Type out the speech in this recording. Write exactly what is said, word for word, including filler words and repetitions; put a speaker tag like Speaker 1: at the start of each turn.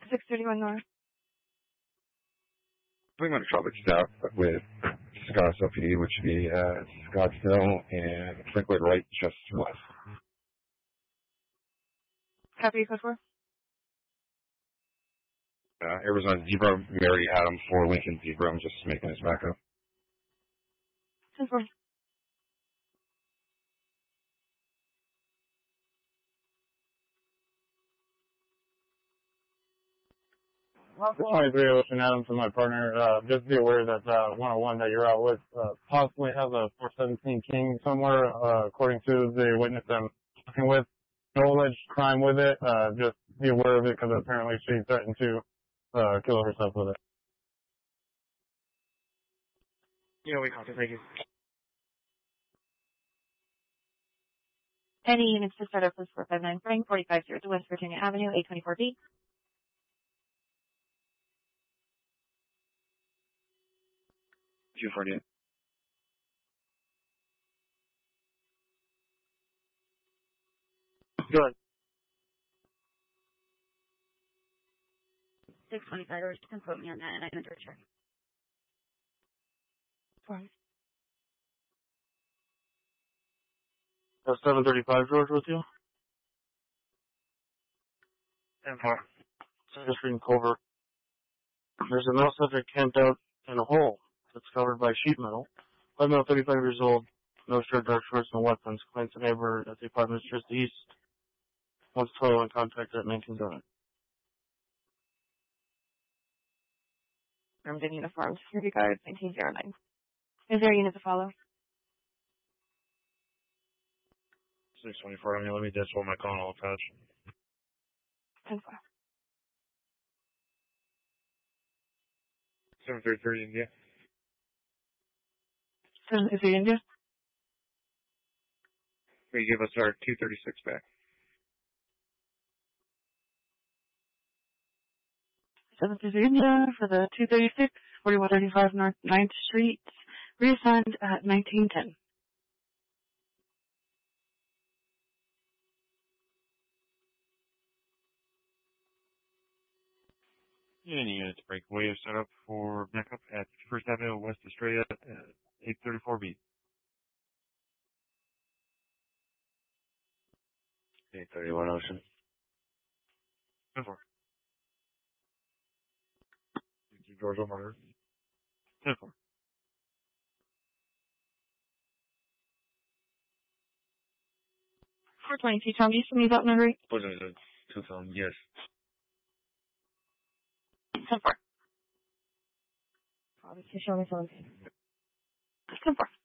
Speaker 1: six thirty-one North.
Speaker 2: We went to traffic stop with Scotts L P D, which would be uh, Scottsdale and Franklin Wright just west.
Speaker 1: Copy, code four.
Speaker 2: Uh, Arizona Zebra, Mary Adam for Lincoln Zebra. I'm just making this back up.
Speaker 1: ten four.
Speaker 3: twenty-three Ocean Adams and my partner, uh, just be aware that, uh, one oh one that you're out with, uh, possibly has a four seventeen King somewhere, uh, according to the witness I'm talking with. No alleged crime with it, uh, just be aware of it because apparently she threatened to, uh, kill herself with it.
Speaker 4: Yeah, we caught it. Thank you.
Speaker 1: Any units to start up with four five nine Frank, forty-five zero to West Virginia Avenue, eight twenty-four B.
Speaker 2: two forty-eight.
Speaker 4: Go ahead.
Speaker 1: six twenty-five, or just quote me on that and I can enter a check. Fine.
Speaker 3: Uh, seven thirty-five, George, with you?
Speaker 4: ten four.
Speaker 3: So just reading Culver. There's a male subject camped out in a hole that's covered by sheet metal. Five male, thirty-five years old, no shirt, dark shorts, no weapons. Claims the neighbor at the apartment just east. Wants total and contact at nineteen Donut.
Speaker 1: Armed in uniform, security guard, nineteen oh nine. Is there a unit to follow?
Speaker 4: six twenty-four, I mean, let me just hold my call and I'll attach.
Speaker 1: ten four.
Speaker 4: seven thirty-three, India.
Speaker 1: seven thirty-three India?
Speaker 4: Will you give us our two thirty-six back?
Speaker 1: seven thirty-three India for the two thirty-six, forty-one thirty-five North ninth Street, reassigned at nineteen ten.
Speaker 4: Any units break. We have set up for backup at First Avenue, West Australia, uh, eight thirty-four B.
Speaker 2: eight thirty-one Ocean.
Speaker 4: ten four. George O'Mara. ten four.
Speaker 1: four twenty-two Tom, you send me that number?
Speaker 4: Two phone, yes.
Speaker 1: ten four. Obviously, show me something. ten four.